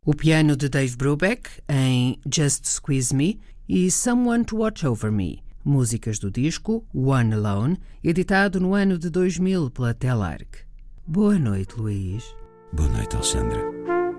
O piano de Dave Brubeck em Just Squeeze Me e Someone to Watch Over Me, músicas do disco One Alone, editado no ano de 2000 pela Telarc. Boa noite, Luís. Boa noite, Alexandra.